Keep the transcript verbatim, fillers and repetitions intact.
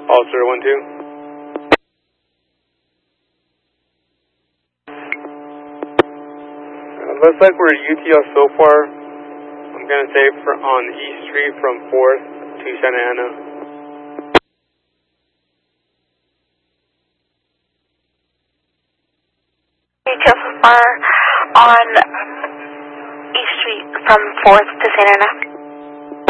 All zero one two. Uh, looks like we're U T L so far. I'm gonna say for on East Street from fourth to Santa Ana. U T L so far on East Street from fourth to Santa Ana.